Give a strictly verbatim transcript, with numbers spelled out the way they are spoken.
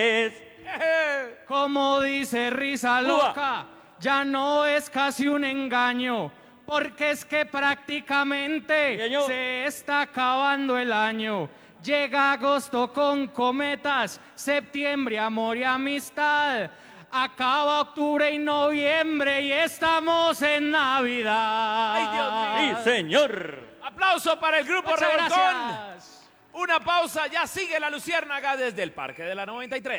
Como dice Risa Loca, ya no es casi un engaño, porque es que prácticamente Señor. se está acabando el año. Llega agosto con cometas, septiembre amor y amistad. Acaba octubre y noviembre y estamos en Navidad. ¡Ay, Dios mío! Sí, señor. Aplauso para el grupo Muchas Revolcón. gracias. Una pausa, ya sigue la Luciérnaga desde el Parque de la noventa y tres.